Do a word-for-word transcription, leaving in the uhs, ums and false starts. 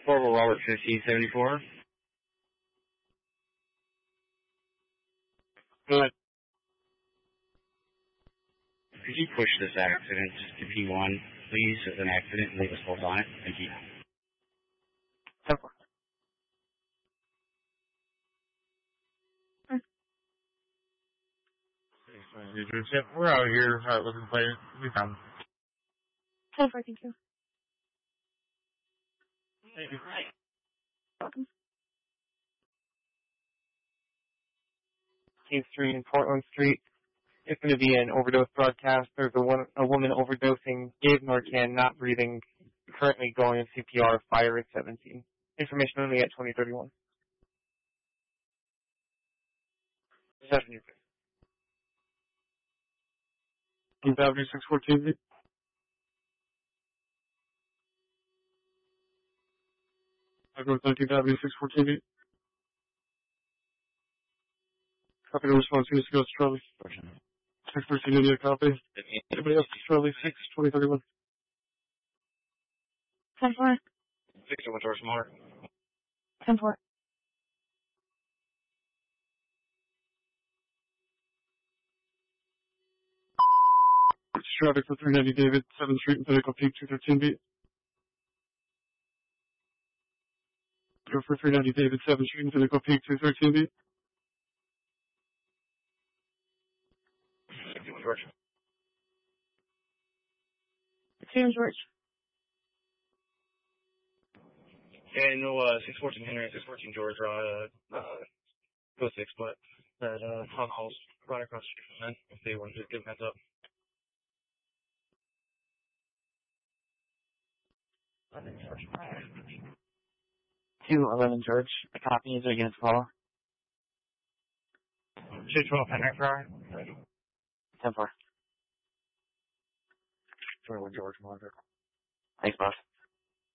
Corporal Robert fifteen seventy-four. Good. Could you push this accident to P one, please, as an accident and leave us both on it? Thank you. ten four. Yep, we're out here uh, looking to play. We found. ten four, thank you. Thank you. Welcome. King Street and Portland Street. It's going to be an overdose broadcast. There's a, one, a woman overdosing, gave Narcan, not breathing, currently going in C P R, fire at seventeen. Information only at twenty thirty-one. Seven years. East Avenue six fourteen. I'll go with nineteenth Avenue six fourteen. Copy the response. Who's to go to Charlie? six thirteen India, copy. Anybody else to Charlie? six twenty thirty-one. ten four. six over George Moore. ten four. Traffic for three ninety David, seventh Street and Pinnacle Peak, two thirteen beat. Go for three ninety David, seventh Street and Pinnacle Peak, two thirteen beat. George. Sam George. And no, uh, six fourteen Henry, six fourteen George, uh, uh, go six, but that, uh, Hog Hall's right across the street from them, if they want to just give them heads up. two eleven George. A copy is against call. two twelve Henry Fry. ten four. George, George, Monitor. Thanks, boss.